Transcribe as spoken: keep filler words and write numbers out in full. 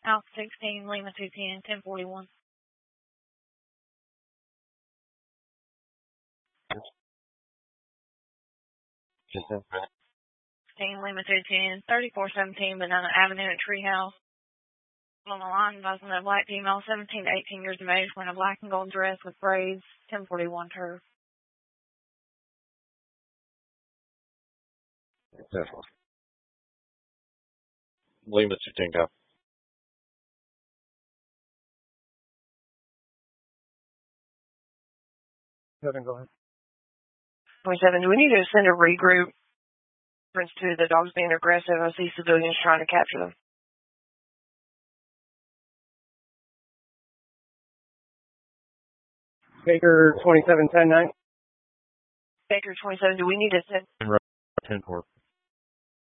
Alpha sixteen, Lima two ten, ten forty-one. sixteen, Lima two ten, thirty-four seventeen, Banana Avenue at Treehouse. On the line, advising a black female, seventeen to eighteen years of age, wearing a black and gold dress with braids, ten forty-one turf. Lima two ten, go. Seven, go ahead. twenty-seven, do we need to send a regroup reference to the dogs being aggressive? I see civilians trying to capture them. Baker twenty-seven ten nine. Baker twenty-seven, do we need to send ten four.